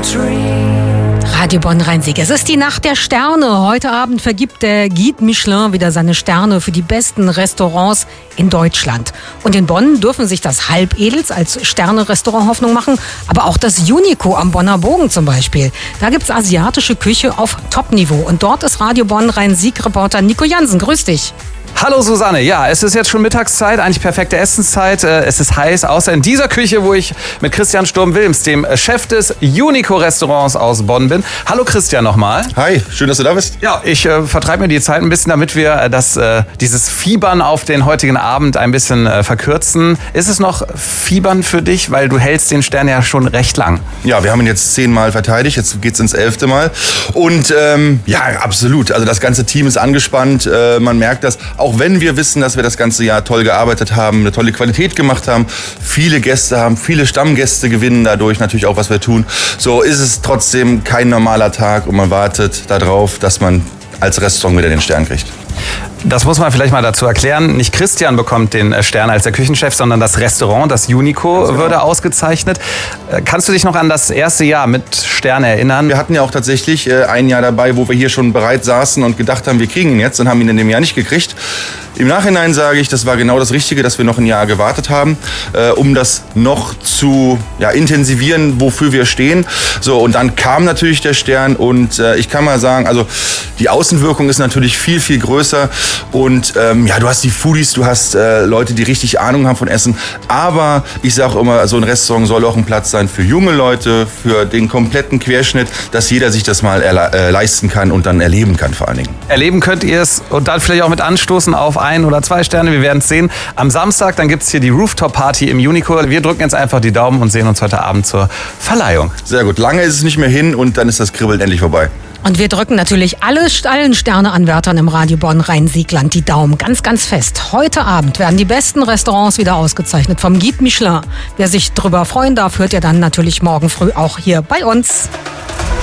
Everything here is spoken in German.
Radio Bonn-Rhein-Sieg. Es ist die Nacht der Sterne. Heute Abend vergibt der Guide Michelin wieder seine Sterne für die besten Restaurants in Deutschland. Und in Bonn dürfen sich das Halbedels als Sterne-Restaurant Hoffnung machen, aber auch das Unico am Bonner Bogen zum Beispiel. Da gibt's asiatische Küche auf Top-Niveau. Und dort ist Radio Bonn-Rhein-Sieg-Reporter Nico Jansen. Grüß dich. Hallo Susanne, ja, es ist jetzt schon Mittagszeit, eigentlich perfekte Essenszeit. Es ist heiß, außer in dieser Küche, wo ich mit Christian Sturm-Wilms, dem Chef des Unico-Restaurants aus Bonn bin. Hallo Christian nochmal. Hi, schön, dass du da bist. Ja, ich vertreibe mir die Zeit ein bisschen, damit wir dieses Fiebern auf den heutigen Abend ein bisschen verkürzen. Ist es noch Fiebern für dich, weil du hältst den Stern ja schon recht lang? Ja, wir haben ihn jetzt 10 Mal verteidigt, jetzt geht's ins 11. Mal. Und ja, absolut, also das ganze Team ist angespannt, man merkt das. Auch wenn wir wissen, dass wir das ganze Jahr toll gearbeitet haben, eine tolle Qualität gemacht haben, viele Gäste haben, viele Stammgäste gewinnen dadurch natürlich auch, was wir tun. So ist es trotzdem kein normaler Tag und man wartet darauf, dass man als Restaurant wieder den Stern kriegt. Das muss man vielleicht mal dazu erklären. Nicht Christian bekommt den Stern als der Küchenchef, sondern das Restaurant, das Unico, würde ausgezeichnet. Kannst du dich noch an das erste Jahr mit Stern erinnern? Wir hatten ja auch tatsächlich ein Jahr dabei, wo wir hier schon bereit saßen und gedacht haben, wir kriegen ihn jetzt und haben ihn in dem Jahr nicht gekriegt. Im Nachhinein sage ich, das war genau das Richtige, dass wir noch ein Jahr gewartet haben, um das noch zu intensivieren, wofür wir stehen. So, und dann kam natürlich der Stern und ich kann mal sagen, also die Außenwirkung ist natürlich viel, viel größer. Und du hast die Foodies, du hast Leute, die richtig Ahnung haben von Essen. Aber ich sage immer, so ein Restaurant soll auch ein Platz sein für junge Leute, für den kompletten Querschnitt, dass jeder sich das mal leisten kann und dann erleben kann vor allen Dingen. Erleben könnt ihr es und dann vielleicht auch mit anstoßen auf 1 oder 2 Sterne. Wir werden es sehen. Am Samstag, dann gibt es hier die Rooftop-Party im Unico. Wir drücken jetzt einfach die Daumen und sehen uns heute Abend zur Verleihung. Sehr gut. Lange ist es nicht mehr hin und dann ist das Kribbeln endlich vorbei. Und wir drücken natürlich allen Sterneanwärtern im Radio Bonn-Rhein-Siegland die Daumen ganz, ganz fest. Heute Abend werden die besten Restaurants wieder ausgezeichnet vom Guide Michelin. Wer sich drüber freuen darf, hört ja dann natürlich morgen früh auch hier bei uns.